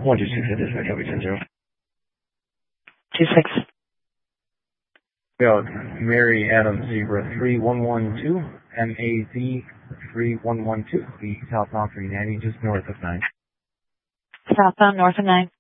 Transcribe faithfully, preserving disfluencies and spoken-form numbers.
one two six, dispatch, copy ten zero. Two six. Go, Mary Adam Zebra three one one two, M A Z three one one two, the southbound three ninety, just north of nine. Southbound north of nine.